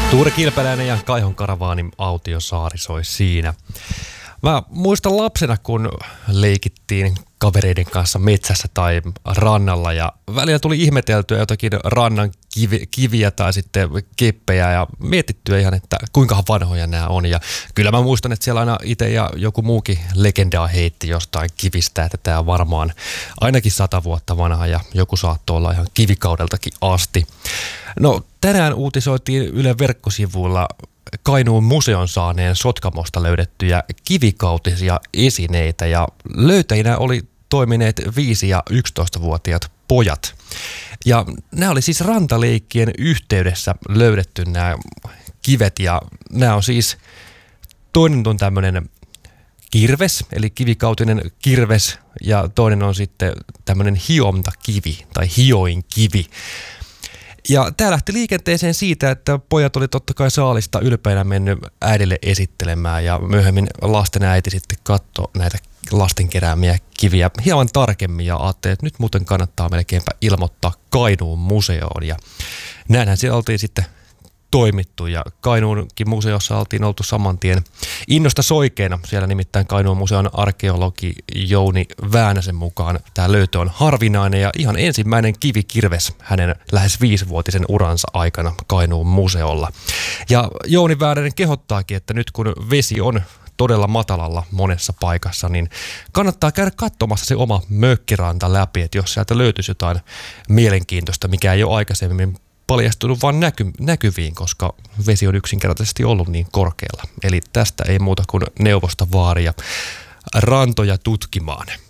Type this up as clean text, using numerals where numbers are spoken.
Tuure Kilpeläinen ja Kaihon Karavaanin Autiosaari soi siinä. Mä muistan lapsena, kun leikittiin kavereiden kanssa metsässä tai rannalla ja välillä tuli ihmeteltyä jotakin rannan kiviä tai sitten keppejä ja mietittyä ihan, että kuinka vanhoja nämä on. Ja kyllä mä muistan, että siellä aina itse ja joku muukin legendaa heitti jostain kivistä, että tämä on varmaan ainakin 100 vuotta vanha ja joku saattoi olla ihan kivikaudeltakin asti. No tänään uutisoitiin Ylen verkkosivuilla Kainuun museon saaneen Sotkamosta löydettyjä kivikautisia esineitä ja löytäjinä oli toimineet 5- ja 11-vuotiaat pojat. Ja nämä oli siis rantaleikkien yhteydessä löydetty nämä kivet ja nämä on siis, toinen on tämmöinen kirves, eli kivikautinen kirves ja toinen on sitten tämmöinen hiontakivi tai hioinkivi. Ja tämä lähti liikenteeseen siitä, että pojat oli totta kai saalista ylpeänä mennyt äidille esittelemään ja myöhemmin lasten äiti sitten katsoi näitä lasten keräämiä kiviä hieman tarkemmin ja ajatteli, että nyt muuten kannattaa melkeinpä ilmoittaa Kainuun museoon. Ja näinhän siellä oltiin sitten toimittu ja Kainuunkin museossa oltiin oltu saman tien innosta soikeena. Siellä nimittäin Kainuun museon arkeologi Jouni Väänäsen mukaan tämä löytö on harvinainen ja ihan ensimmäinen kivikirves hänen lähes 5-vuotisen uransa aikana Kainuun museolla. Ja Jouni Väänänen kehottaakin, että nyt kun vesi on todella matalalla monessa paikassa, niin kannattaa käydä katsomassa se oma mökkiranta läpi, että jos sieltä löytyisi jotain mielenkiintoista, mikä ei ole aikaisemmin paljastunut vaan näkyviin, koska vesi on yksinkertaisesti ollut niin korkealla. Eli tästä ei muuta kuin neuvosta vaaria rantoja tutkimaan.